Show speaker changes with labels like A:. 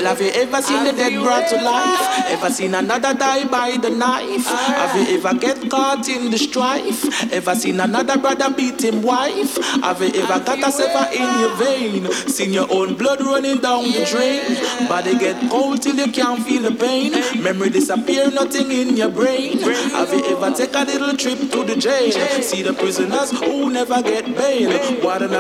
A: Well, have you ever seen the dead brought to life? Ever seen another die by the knife? Have you ever get caught in the strife? Ever seen another brother beat him wife? Have you ever got a sever in your vein? Seen your own blood running down the drain? Body get cold till you can't feel the pain. Memory disappear, nothing in your brain. Have you ever take a little trip to the jail? See the prisoners who never get bail. What an